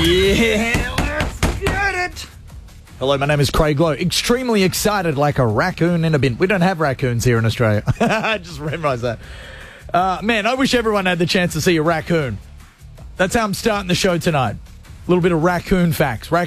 Yeah, let's get it. Hello, my name is Craig Lowe. Extremely excited like a raccoon in a bin. We don't have raccoons here in Australia. I just realised that. Man, I wish everyone had the chance to see a raccoon. That's how I'm starting the show tonight. A little bit of raccoon facts.